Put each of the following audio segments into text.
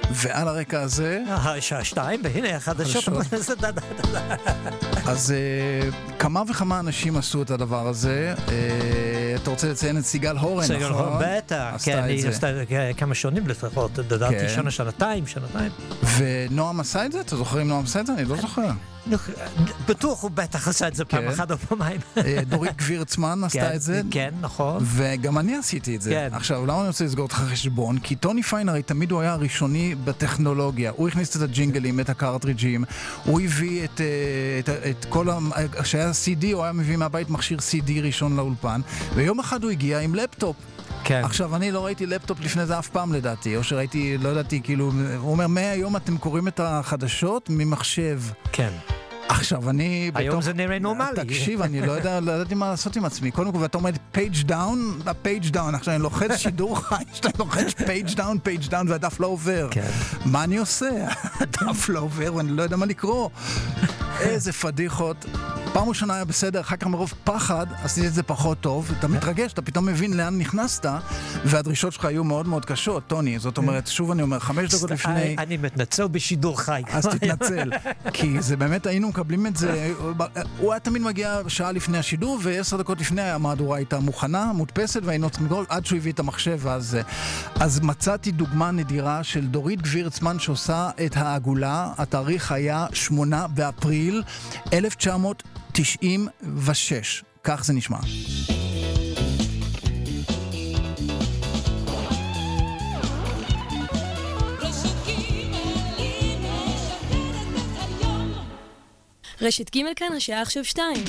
ועל הרקע הזה... שעה 2, והנה החדשות. אז כמה וכמה אנשים עשו את הדבר הזה. אתה רוצה לציין את סיגל הורן, נכון? סיגל הורן, בטח. כן, היא עשתה כמה שונים לפחות. דדעתי שנתיים. ונועם עשה את זה? אתה זוכר אם נועם עשה את זה? אני לא זוכר. בטוח הוא בטח עשה את זה פעם אחת או פעמיים. דורית גבירצמן עשתה את זה. כן, נכון. וגם אני עשיתי את זה. עכשיו, למה אני רוצה לסגור אותך חשבון? כי טוני פיין הרי תמיד הוא היה הראשוני בטכנולוגיה. הוא הכניס את הג'ינגלים, את הקארטריג'ים. הוא הביא את כל... כשהיה CD, הוא היה מביא מהבית מכשיר CD ראשון לאולפן. ויום אחד הוא הגיע עם לפטופ. כן. עכשיו, אני לא ראיתי לפטופ לפני זה אף פעם לדעתי, או שראיתי, לא ידעתי, כאילו, הוא אומר, מהיום אתם קוראים את החדשות ממחשב. כן. עכשיו, אני... היום זה נראה נורמלי. תקשיב, אני לא ידעתי מה לעשות עם עצמי. קודם כל, ואתה אומר, page down, עכשיו אני לוחץ שידור חי, שאתה לוחץ page down, והדף לא עובר. כן. מה אני עושה? הדף לא עובר, ואני לא יודע מה לקרוא. איזה פדיחות. פעם ראשונה היה בסדר, אחר כך מרוב פחד, עשיתי את זה פחות טוב, אתה מתרגש, אתה פתאום מבין לאן נכנסת, והדרישות שלך היו מאוד מאוד קשות, טוני. זאת אומרת, שוב אני אומר, 5 דקות לפני... אני מתנצל בשידור חי. אז תתנצל, כי זה באמת, היינו מקבלים את זה, הוא היה תמיד מגיע שעה לפני השידור, ו10 דקות לפני המהדורה הייתה מוכנה, מודפסת, והיינו צריכים לקרוא עד שהוא הביא את המחשב, אז מצאתי דוגמה נדירה של דורית גבירצמן שעושה את העגולה, התאריך היה 8 באפריל 1996. כך זה נשמע. רשת ג' כאן, השעה עכשיו 2.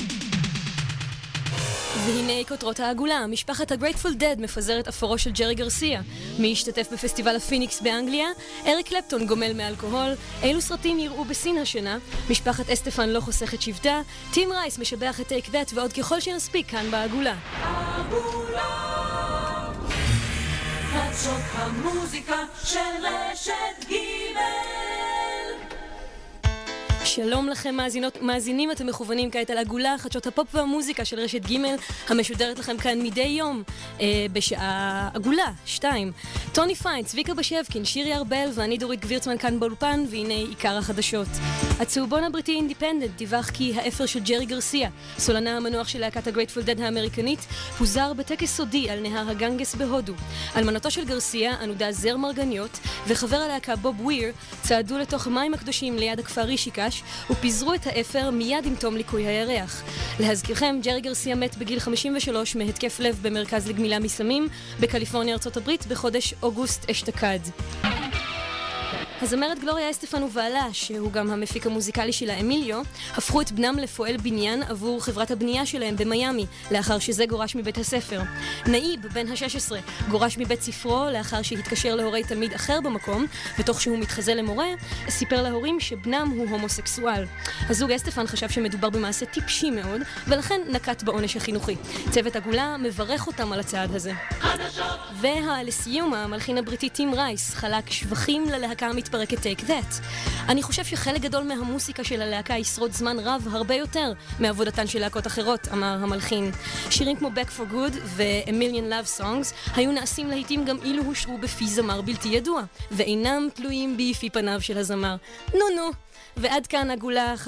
והנה כותרות העגולה, משפחת הגרייטפול דד מפזרת אפורו של ג'רי גרסיה. מי ישתתף בפסטיבל הפיניקס באנגליה? אריק קלפטון גומל מאלכוהול. אילו סרטים יראו בסין השנה? משפחת אסטפן לא חוסכת שבטה. טים רייס משבח את טייק דאט ועוד ככל שנספיק כאן בעגולה. עגולה, חדשות המוזיקה של רשת ג'. שלום לכם מאזינים, אתם מכוונים כעת על עגולה, חדשות הפופ והמוזיקה של רשת ג' המשודרת לכם כאן מדי יום בשעה עגולה 2. טוני פיין, צביקה בשבקין, שירי ארבל ואני דורית גבירצמן כאן באולפן, והנה עיקר החדשות. הצהובון הבריטי אינדיפנדנט דיווח כי האפר של ג'רי גרסיה, סולנה המנוח של להקת הגרייטפול דד האמריקנית, פוזר בטקס סודי על נהר הגנגס בהודו. אלמנתו של גרסיה, ענודה זר מרגניות, וחבר הלהקה בוב וויר צעדו לתוך המים הקדושים ליד הכפר רישיקש ופיזרו את האפר מיד עם תום ליקוי הירח. להזכירכם, ג'רי גרסיה מת בגיל 53 מהתקף לב במרכז לגמילה מסמים בקליפורניה, ארצות הברית, בחודש אוגוסט אשתקד. הזמרת גלוריה אסטפן ובעלה, שהוא גם המפיק המוזיקלי שלה אמיליו, הפכו את בנם לפועל בניין עבור חברת הבנייה שלהם במיימי, לאחר שזה גורש מבית הספר. נאיב, בן ה-16, גורש מבית ספרו לאחר שהתקשר להורי תלמיד אחר במקום, ותוך שהוא מתחזה למורה, סיפר להורים שבנם הוא הומוסקסואל. הזוג אסטפן חשב שמדובר במעשה טיפשי מאוד, ולכן נקט בעונש החינוכי. צוות עגולה מברך אותם על הצעד הזה. ולסיום, המלחין הבריטי טים רייס חלק שבחים ללהקה מתפרקת Take That. אני חושב שחלק גדול מהמוסיקה של הלהקה ישרוד זמן רב הרבה יותר מעבודתן של להקות אחרות, אמר המלחין. שירים כמו Back for Good ו-A Million Love Songs היו נעשים להיטים גם אילו הושרו בפי זמר בלתי ידוע, ואינם תלויים ביפי פניו של הזמר. נו. ועד כאן עגולה